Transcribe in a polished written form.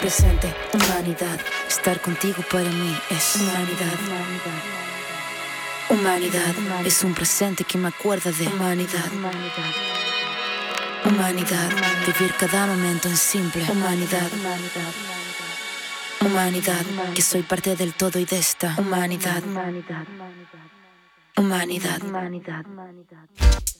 presente, humanidad. Estar contigo para mí es humanidad. Humanidad es un presente que me acuerda de humanidad. Humanidad, vivir cada momento en simple humanidad. Humanidad, que soy parte del todo y de esta humanidad. Humanidad.